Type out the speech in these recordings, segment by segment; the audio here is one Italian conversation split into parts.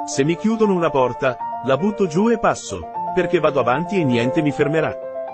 Se mi chiudono una porta, la butto giù e passo, perché vado avanti e niente mi fermerà.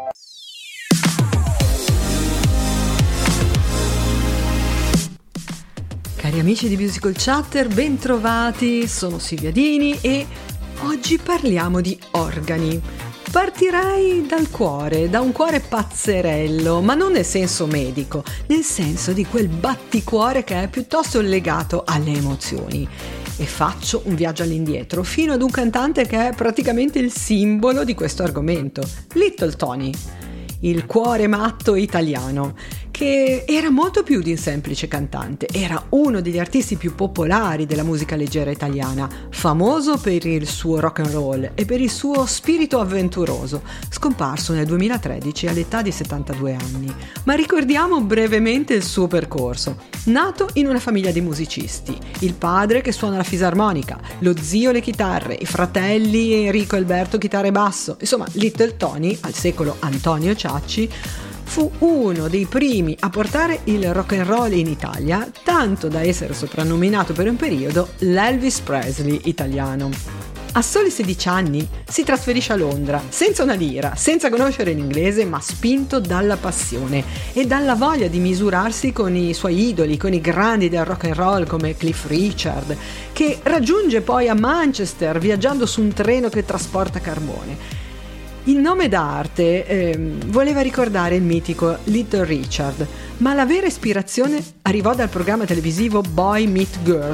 Cari amici di Musical Chatter, bentrovati, sono Silvia Dini e oggi parliamo di organi. Partirei dal cuore, da un cuore pazzerello, ma non nel senso medico, nel senso di quel batticuore che è piuttosto legato alle emozioni. E faccio un viaggio all'indietro, fino ad un cantante che è praticamente il simbolo di questo argomento, Little Tony, il cuore matto italiano, che era molto più di un semplice cantante, era uno degli artisti più popolari della musica leggera italiana, famoso per il suo rock and roll e per il suo spirito avventuroso, scomparso nel 2013 all'età di 72 anni. Ma ricordiamo brevemente il suo percorso. Nato in una famiglia di musicisti, il padre che suona la fisarmonica, lo zio le chitarre, i fratelli Enrico e Alberto chitarra e basso, insomma Little Tony, al secolo Antonio Ciacci, fu uno dei primi a portare il rock and roll in Italia, tanto da essere soprannominato per un periodo l'Elvis Presley italiano. A soli 16 anni si trasferisce a Londra, senza una lira, senza conoscere l'inglese, ma spinto dalla passione e dalla voglia di misurarsi con i suoi idoli, con i grandi del rock and roll come Cliff Richard, che raggiunge poi a Manchester viaggiando su un treno che trasporta carbone. Il nome d'arte voleva ricordare il mitico Little Richard, ma la vera ispirazione arrivò dal programma televisivo Boy Meet Girl